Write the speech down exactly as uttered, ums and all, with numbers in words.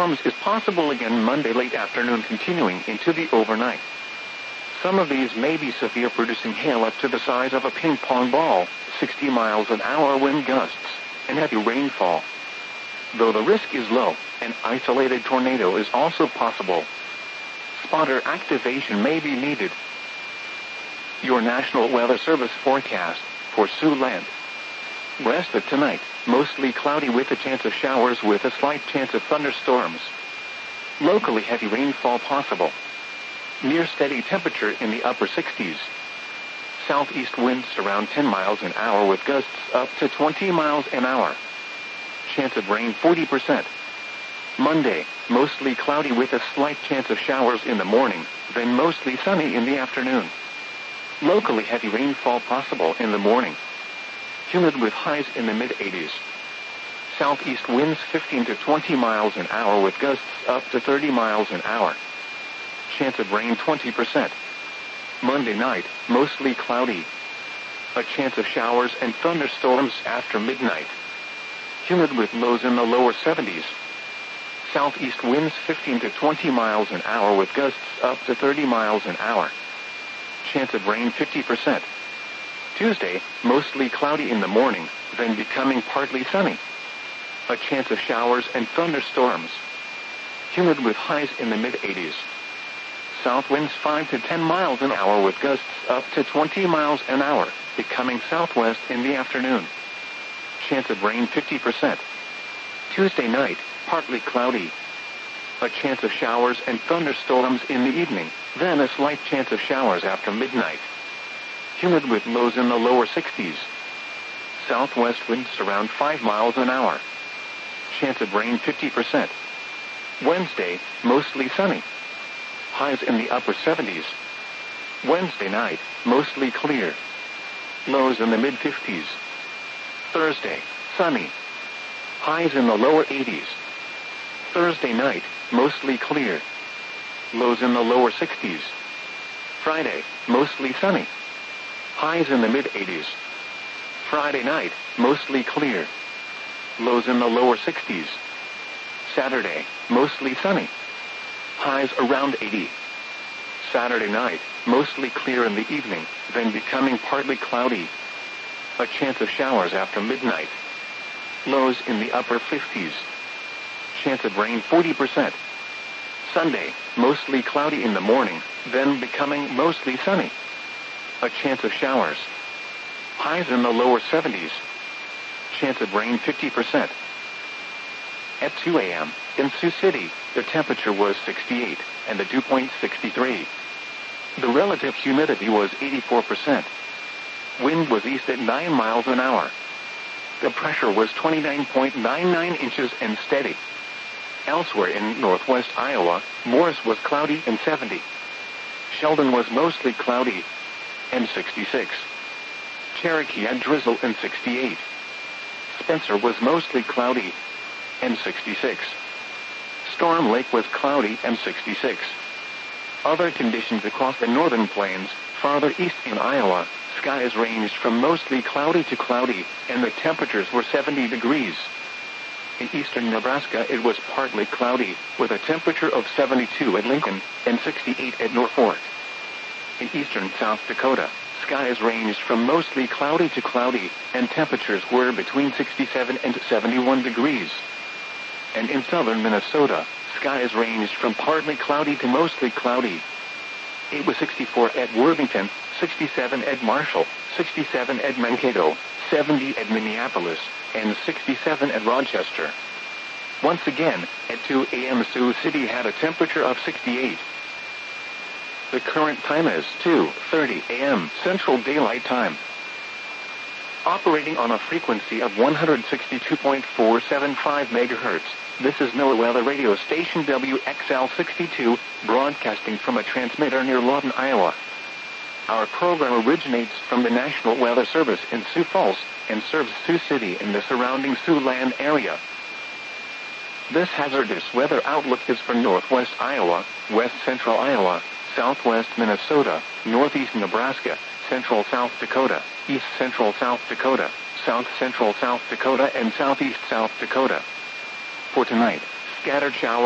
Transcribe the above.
thunderstorms is possible again Monday late afternoon continuing into the overnight. Some of these may be severe, producing hail up to the size of a ping pong ball, sixty miles an hour wind gusts, and heavy rainfall. Though the risk is low, an isolated tornado is also possible. Spotter activation may be needed. Your National Weather Service forecast for Siouxland. West of tonight, mostly cloudy with a chance of showers with a slight chance of thunderstorms. Locally heavy rainfall possible. Near steady temperature in the upper sixties. Southeast winds around ten miles an hour with gusts up to twenty miles an hour. Chance of rain forty percent. Monday, mostly cloudy with a slight chance of showers in the morning, then mostly sunny in the afternoon. Locally heavy rainfall possible in the morning. Humid with highs in the mid eighties. Southeast winds fifteen to twenty miles an hour with gusts up to thirty miles an hour. Chance of rain twenty percent. Monday night, mostly cloudy. A chance of showers and thunderstorms after midnight. Humid with lows in the lower seventies. Southeast winds fifteen to twenty miles an hour with gusts up to thirty miles an hour. Chance of rain fifty percent. Tuesday, mostly cloudy in the morning, then becoming partly sunny. A chance of showers and thunderstorms. Humid with highs in the mid eighties. South winds five to ten miles an hour with gusts up to twenty miles an hour, becoming southwest in the afternoon. Chance of rain fifty percent. Tuesday night, partly cloudy. A chance of showers and thunderstorms in the evening, then a slight chance of showers after midnight. Humid with lows in the lower sixties. Southwest winds around five miles an hour. Chance of rain fifty percent. Wednesday, mostly sunny. Highs in the upper seventies. Wednesday night, mostly clear. Lows in the mid fifties. Thursday, sunny. Highs in the lower eighties. Thursday night, mostly clear. Lows in the lower sixties. Friday, mostly sunny. Highs in the mid eighties. Friday night, mostly clear. Lows in the lower sixties. Saturday, mostly sunny. Highs around eighty. Saturday night, mostly clear in the evening, then becoming partly cloudy. A chance of showers after midnight. Lows in the upper fifties. Chance of rain forty percent. Sunday, mostly cloudy in the morning, then becoming mostly sunny. A chance of showers. Highs in the lower seventies. Chance of rain fifty percent. At two a m, in Sioux City, the temperature was sixty-eight, and the dew point sixty-three. The relative humidity was eighty-four percent. Wind was east at nine miles an hour. The pressure was twenty-nine point nine nine inches and steady. Elsewhere in northwest Iowa, Morris was cloudy and seventy. Sheldon was mostly cloudy and sixty-six. Cherokee had drizzle and sixty-eight. Spencer was mostly cloudy and sixty-six. Storm Lake was cloudy and sixty-six. Other conditions across the northern plains, farther east in Iowa, skies ranged from mostly cloudy to cloudy, and the temperatures were seventy degrees. In eastern Nebraska it was partly cloudy, with a temperature of seventy-two at Lincoln and sixty-eight at Norfolk. In eastern South Dakota, skies ranged from mostly cloudy to cloudy, and temperatures were between sixty-seven and seventy-one degrees. And in southern Minnesota, skies ranged from partly cloudy to mostly cloudy. It was sixty-four at Worthington, sixty-seven at Marshall, sixty-seven at Mankato, seventy at Minneapolis, and sixty-seven at Rochester. Once again, at two a m Sioux City had a temperature of sixty-eight. The current time is two thirty a m Central Daylight Time. Operating on a frequency of one hundred sixty-two point four seven five megahertz, this is NOAA Weather Radio Station W X L sixty-two, broadcasting from a transmitter near Lawton, Iowa. Our program originates from the National Weather Service in Sioux Falls and serves Sioux City and the surrounding Siouxland area. This hazardous weather outlook is for northwest Iowa, west central Iowa, southwest Minnesota, northeast Nebraska, central South Dakota, east central South Dakota, south central South Dakota, and southeast South Dakota. For tonight, scattered showers.